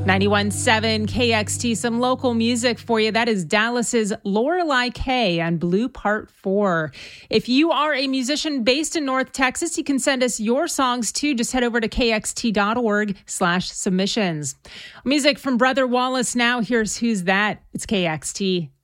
91.7 KXT, some local music for you. That is Dallas's Lorelei K on Blue Part 4. If you are a musician based in North Texas, you can send us your songs too. Just head over to kxt.org/submissions. Music from Brother Wallace now. Here's Who's That? It's KXT.